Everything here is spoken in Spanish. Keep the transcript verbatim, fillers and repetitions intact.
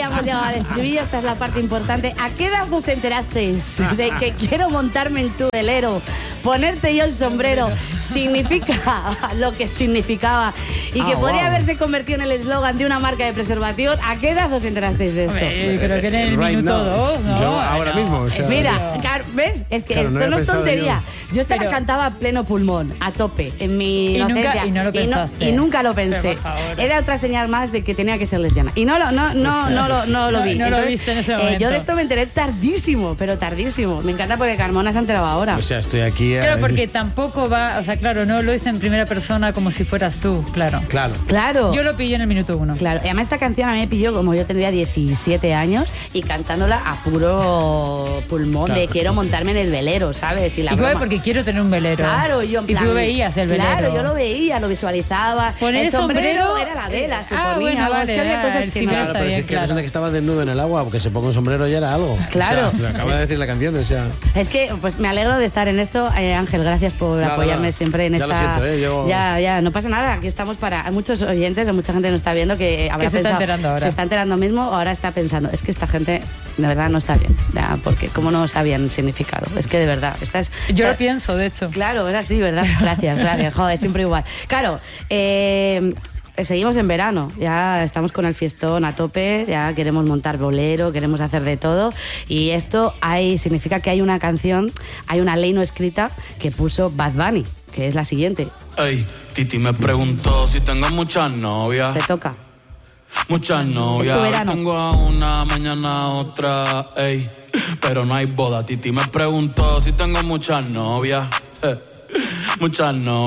ya hemos llegado al estribillo, esta es la parte importante. ¿A qué edad os enterasteis de que quiero montarme en tu velero, ponerte yo el sombrero, significa lo que significaba y que Ah, podría wow. haberse convertido en el eslogan de una marca de preservativos? ¿A qué edad os enterasteis de esto? Hombre, creo que en el Right minuto now. dos, ¿no? Yo ahora No. mismo, o sea, Mira, claro, ¿ves? Es que Claro, no esto había no es pensado tontería. Yo, esta Pero- la cantaba a pleno pulmón, a tope, en mi Y nunca- inocencia. y no lo pensaste. Y, nunca lo pensé. Pero, por favor. Era otra señal más de que tenía que ser lesbiana. Y no lo, no, no, no, lo, no lo No- vi. no lo viste en ese eh, momento. yo de esto me enteré tardísimo, pero tardísimo. Me encanta porque Carmona se ha enterado ahora. O sea, estoy aquí... Claro, eh, porque tampoco va, o sea, claro, no lo dice en primera persona como si fueras tú, claro. Claro. Claro. Yo lo pillé en el minuto uno. Claro, y además esta canción a mí me pilló como yo tendría diecisiete años y cantándola a puro pulmón Claro. de quiero montarme en el velero, ¿sabes? Y la Y claro, broma. porque quiero tener un velero. Claro, yo en Y plan, tú veías el velero. Claro, yo lo veía, lo visualizaba. Poner el sombrero, sombrero, era la vela, eh, suponía. ah, bueno, algo, vale, es que había ah, cosas el que sí, no. Claro, está pero bien, sí que claro. resulta que estaba desnudo en el agua, porque se ponga un sombrero ya era algo. Claro. O sea, lo acaba de decir la canción, o sea... Es que pues me alegro de estar en esto, eh, Ángel, gracias por Nada, apoyarme nada. siempre en Ya lo esta. siento, ¿eh? Yo- Ya, ya, no pasa nada, aquí estamos para. Hay muchos oyentes, hay mucha gente que nos está viendo que habrá se está pensado- enterando ahora. Se está enterando mismo, ahora está pensando, es que esta gente de verdad no está bien, ya, porque cómo no sabían el significado. Es que de verdad, esta es. Yo esta- lo pienso, de hecho. Claro, es así, ¿verdad? Gracias, gracias. Joder, siempre igual. Claro, eh, seguimos en verano, ya estamos con el fiestón a tope, ya queremos montar bolero, queremos hacer de todo. Y esto hay, significa que hay una canción, hay una ley no escrita que puso Bad Bunny, que es la siguiente. Ey, Titi me preguntó si tengo muchas novias. Te toca. Muchas novias. Es tu verano. Tengo a una, mañana a otra, ey. Pero no hay boda. Titi me preguntó si tengo muchas novias. eh, Muchas novias.